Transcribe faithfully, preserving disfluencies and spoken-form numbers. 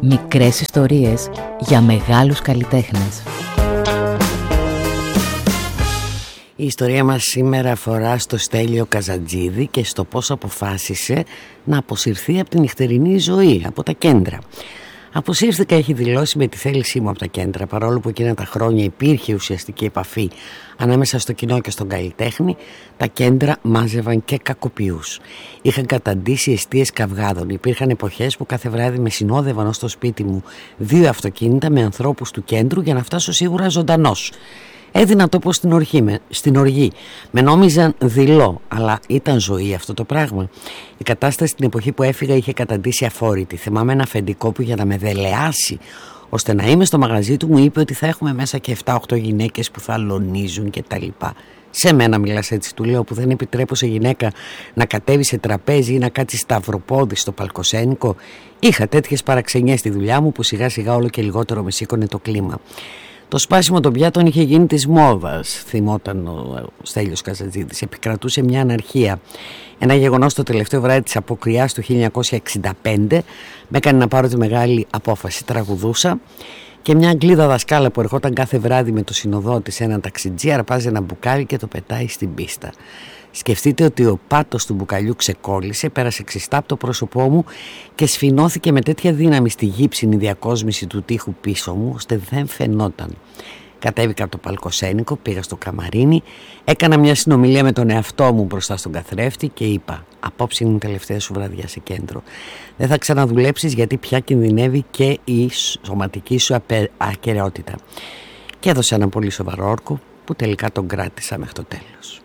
Μικρές ιστορίες για μεγάλους καλλιτέχνες. Η ιστορία μας σήμερα αφορά στο Στέλιο Καζατζίδη και στο πώς αποφάσισε να αποσυρθεί από την νυχτερινή ζωή, από τα κέντρα. Αποσύρθηκα, έχει δηλώσει, με τη θέλησή μου από τα κέντρα, παρόλο που εκείνα τα χρόνια υπήρχε ουσιαστική επαφή ανάμεσα στο κοινό και στον καλλιτέχνη. Τα κέντρα μάζευαν και κακοποιούς. Είχαν καταντήσει εστίες καυγάδων. Υπήρχαν εποχές που κάθε βράδυ με συνόδευαν ως το σπίτι μου δύο αυτοκίνητα με ανθρώπους του κέντρου για να φτάσω σίγουρα ζωντανός. Έδινα τόπο στην οργή, με, στην οργή. Με νόμιζαν δειλό, αλλά ήταν ζωή αυτό το πράγμα. Η κατάσταση στην εποχή που έφυγα είχε καταντήσει αφόρητη. Θυμάμαι ένα αφεντικό που για να με δελεάσει ώστε να είμαι στο μαγαζί του μου είπε ότι θα έχουμε μέσα και εφτά οχτώ γυναίκες που θα λονίζουν και τα λοιπά. Σε μένα μιλάς έτσι, του λέω, που δεν επιτρέπω σε γυναίκα να κατέβει σε τραπέζι ή να κάτσει σταυροπόδι στο παλκοσένικο. Είχα τέτοιες παραξενιές στη δουλειά μου που σιγά σιγά όλο και λιγότερο με σήκωνε το κλίμα. Το σπάσιμο των πιάτων είχε γίνει της μόδας, θυμόταν ο Στέλιος Καζατζίδης. Επικρατούσε μια αναρχία. Ένα γεγονός το τελευταίο βράδυ της αποκριάς του χίλια εννιακόσια εξήντα πέντε με έκανε να πάρω τη μεγάλη απόφαση. Τραγουδούσα και μια Αγγλίδα δασκάλα που ερχόταν κάθε βράδυ με το συνοδό της έναν ταξιτζή αρπάζει ένα μπουκάλι και το πετάει στην πίστα. Σκεφτείτε ότι ο πάτος του μπουκαλιού ξεκόλλησε, πέρασε ξιστά από το πρόσωπό μου και σφινώθηκε με τέτοια δύναμη στη γύψινη διακόσμηση του τοίχου πίσω μου, ώστε δεν φαινόταν. Κατέβηκα από το παλκοσένικο, πήγα στο καμαρίνι, έκανα μια συνομιλία με τον εαυτό μου μπροστά στον καθρέφτη και είπα: απόψε είναι η τελευταία σου βραδιά σε κέντρο. Δεν θα ξαναδουλέψεις γιατί πια κινδυνεύει και η σωματική σου ακεραιότητα. Και έδωσα ένα πολύ σοβαρό όρκο που τελικά τον κράτησα μέχρι το τέλος.